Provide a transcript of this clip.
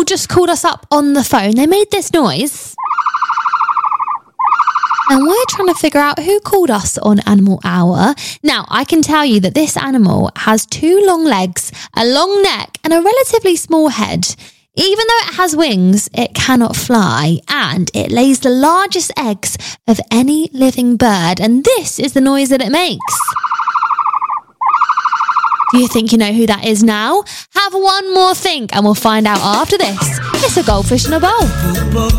just called us up on the phone. They made this noise. And we're trying to figure out who called us on Animal Hour. Now, I can tell you that this animal has 2 long legs, a long neck, and a relatively small head. Even though it has wings, it cannot fly, and it lays the largest eggs of any living bird. And this is the noise that it makes. Do you think you know who that is now? Have one more think, and we'll find out after this. It's a goldfish in a bowl.